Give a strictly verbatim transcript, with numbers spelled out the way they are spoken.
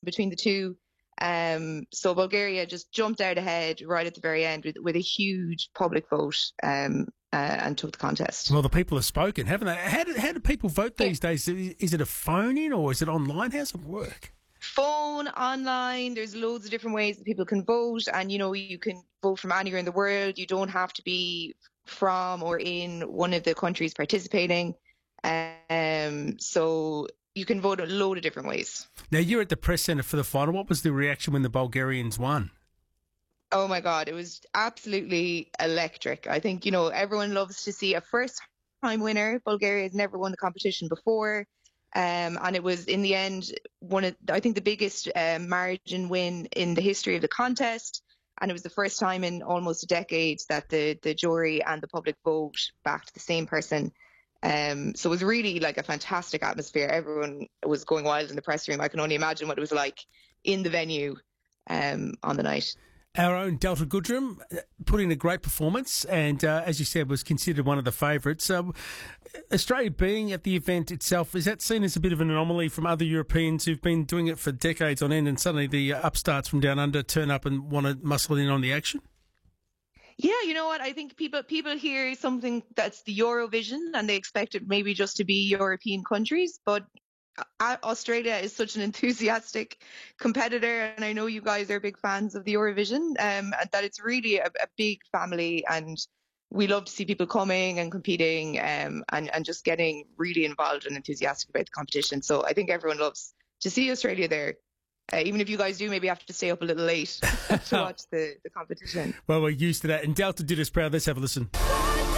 between the two. Um, so Bulgaria just jumped out ahead right at the very end with, with a huge public vote um, uh, and took the contest. Well, the people have spoken, haven't they? How do, how do people vote these Yeah. days? Is it a phone-in or is it online? How's it work? Phone, online, there's loads of different ways that people can vote. And, you know, you can vote from anywhere in the world. You don't have to be from or in one of the countries participating. Um, so you can vote a load of different ways. Now, you're at the press centre for the final. What was the reaction when the Bulgarians won? Oh my God, it was absolutely electric. I think, you know, everyone loves to see a first time winner. Bulgaria has never won the competition before. Um, and it was, in the end, one of, I think, the biggest um, margin win in the history of the contest. And it was the first time in almost a decade that the, the jury and the public vote backed the same person. Um, so it was really like a fantastic atmosphere. Everyone was going wild in the press room. I can only imagine what it was like in the venue um, on the night. Our own Delta Goodrem put in a great performance and, uh, as you said, was considered one of the favourites. Uh, Australia being at the event itself, is that seen as a bit of an anomaly from other Europeans who've been doing it for decades on end and suddenly the uh, upstarts from down under turn up and want to muscle in on the action? Yeah, you know what? I think people people hear something that's the Eurovision and they expect it maybe just to be European countries, but uh, Australia is such an enthusiastic competitor, and I know you guys are big fans of the Eurovision, um, and that it's really a, a big family, and we love to see people coming and competing um, and, and just getting really involved and enthusiastic about the competition. So I think everyone loves to see Australia there. Uh, even if you guys do maybe have to stay up a little late to watch the, the competition. Well, we're used to that. And Delta did us proud. Let's have a listen.